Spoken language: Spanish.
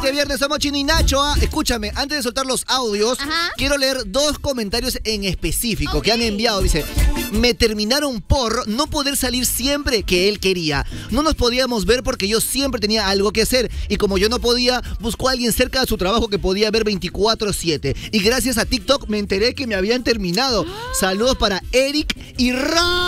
Este viernes somos Chino y Nacho. Escúchame, antes de soltar los audios, quiero leer 2 comentarios en específico que han enviado. Dice, me terminaron por no poder salir siempre que él quería. No nos podíamos ver porque yo siempre tenía algo que hacer. Y como yo no podía, buscó a alguien cerca de su trabajo que podía ver 24/7. Y gracias a TikTok me enteré que me habían terminado. Saludos para Eric y Ra.